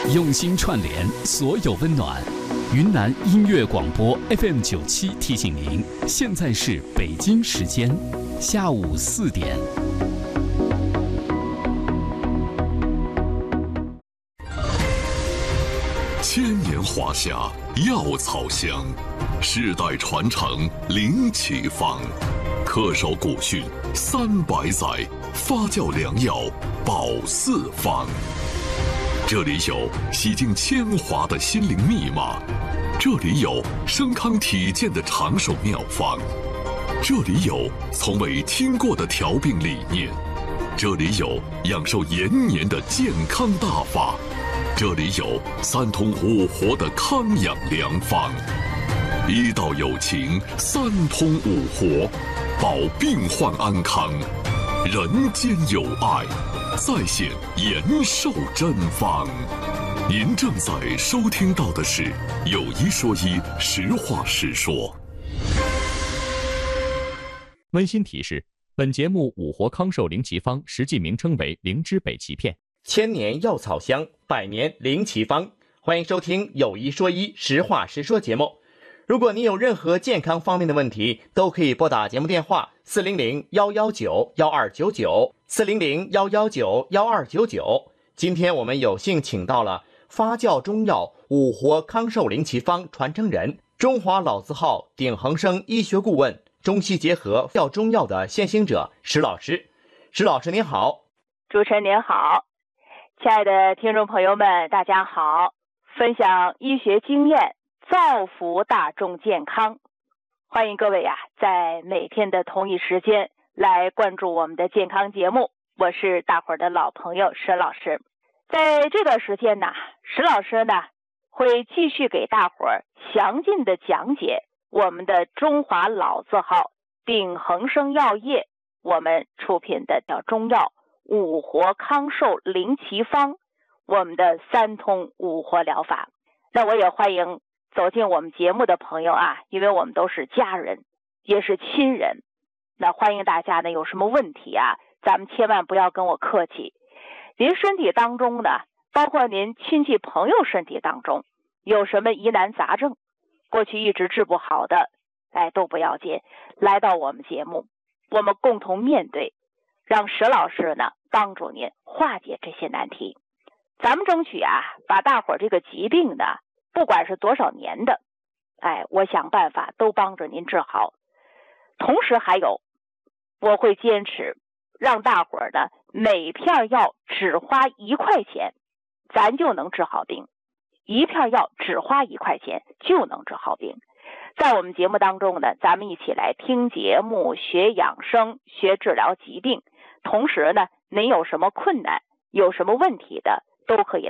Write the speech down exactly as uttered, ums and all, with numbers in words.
用心串联所有温暖。云南音乐广播 F M 九七提醒您，现在是北京时间下午四点。 千年华夏，药草香，世代传承零启方，恪守古训三百载，发酵良药保四方。这里有洗净铅华的心灵密码，这里有升康体健的长寿妙方，这里有从未听过的调病理念，这里有养寿延年的健康大法，这里有三通五活的康养良方。医道有情，三通五活，保病患安康，人间有爱，再现延寿真方。您正在收听到的是有一说一，实话实说。 温馨提示：本节目五活康寿灵奇方实际名称为灵芝北芪片， 千年药草香，百年灵奇方。欢迎收听有一说一，实话实说节目。如果您有任何健康方面的问题，都可以拨打节目电话四零零幺幺九幺二九九四零零幺幺九幺二九九。今天我们有幸请到了发酵中药五活康寿灵奇方传承人，中华老字号鼎恒生医学顾问，中西结合药中药的先行者石老师。石老师您好。 主持人您好，亲爱的听众朋友们大家好，分享医学经验，造福大众健康。欢迎各位呀、啊，在每天的同一时间来关注我们的健康节目。我是大伙儿的老朋友石老师。在这段时间呢，石老师呢会继续给大伙儿详尽的讲解我们的中华老字号鼎恒生药业我们出品的叫中药五活康寿灵奇方，我们的三通五活疗法。那我也欢迎走进我们节目的朋友啊，因为我们都是家人，也是亲人。那欢迎大家呢，有什么问题啊，咱们千万不要跟我客气。您身体当中呢，包括您亲戚朋友身体当中，有什么疑难杂症，过去一直治不好的，哎，都不要紧，来到我们节目，我们共同面对，让石老师呢帮助您化解这些难题。咱们争取啊，把大伙儿这个疾病呢，不管是多少年的，哎，我想办法都帮着您治好。同时还有，我会坚持让大伙儿呢每片药只花一块钱，咱就能治好病。一片药只花一块钱就能治好病。在我们节目当中呢，咱们一起来听节目，学养生，学治疗疾病。同时呢，您有什么困难，有什么问题的，都可以